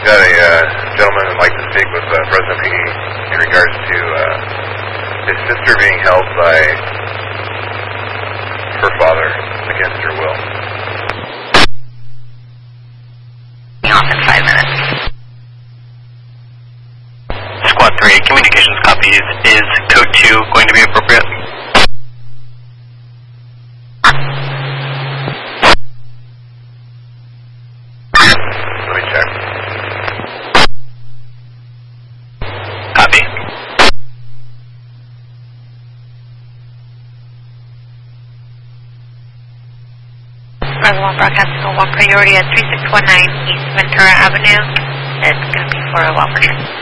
got a gentleman who'd like to speak with President Peay in regards to his sister being held by her father against her will. Off in 5 minutes. Squad 3, communications copies. Is code 2 going to be appropriate? Let me check. Copy. Bravo 1 broadcasting on 1 priority at 3619 East Ventura Avenue. It's going to be for a welfare check.